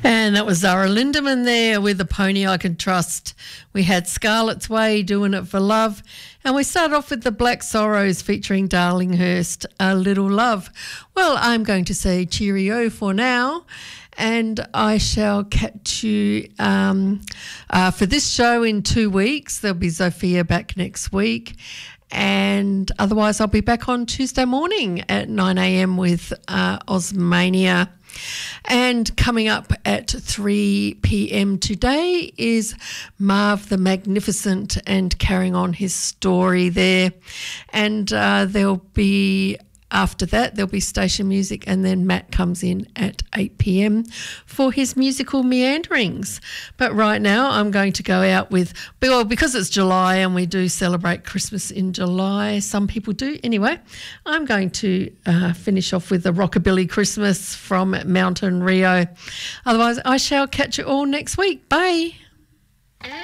And that was Zara Lindemann there with The Pony I Can Trust. We had Scarlet's Way, Doing It for Love. And we started off with the Black Sorrows featuring Darlinghurst, A Little Love. Well, I'm going to say cheerio for now. And I shall catch you for this show in 2 weeks. There'll be Zofia back next week. And otherwise, I'll be back on Tuesday morning at 9 a.m. with Osmania. And coming up at 3 p.m. today is Marv the Magnificent and carrying on his story there. And there'll be... After that, there'll be station music, and then Matt comes in at 8 p.m. for his musical meanderings. But right now, I'm going to go out with, well, because it's July and we do celebrate Christmas in July, some people do. Anyway, I'm going to finish off with the Rockabilly Christmas from Mountain Rio. Otherwise, I shall catch you all next week. Bye.